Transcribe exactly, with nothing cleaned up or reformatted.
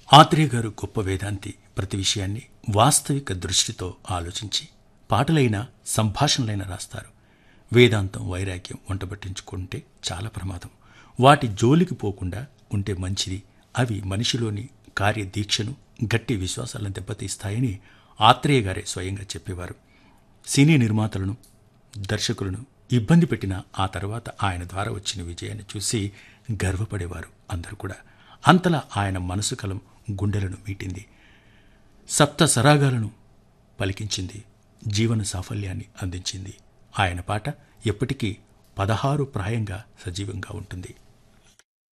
ఆత్రేయ గారు గొప్ప వేదాంతి. ప్రతి విషయాన్ని వాస్తవిక దృష్టితో ఆలోచించి పాటలైనా సంభాషణలైనా రాస్తారు. వేదాంతం, వైరాగ్యం వంటబట్టించుకుంటే చాలా ప్రమాదం. వాటి జోలికి పోకుండా ఉంటే మంచిది. అవి మనిషిలోని కార్యదీక్షను, గట్టి విశ్వాసాలను దెబ్బతీస్తాయని ఆత్రేయ గారే స్వయంగా చెప్పేవారు. సినీ నిర్మాతలను, దర్శకులను ఇబ్బంది పెట్టిన ఆ తర్వాత ఆయన ద్వారా వచ్చిన విజయాన్ని చూసి గర్వపడేవారు అందరూ కూడా. అంతలా ఆయన మనసు కలం గుండెలను మీటింది, సప్త సరాగాలను పలికించింది, జీవన సాఫల్యాన్ని అందించింది. ఆయన పాట ఎప్పటికీ పదహారు ప్రాయంగా సజీవంగా ఉంటుంది.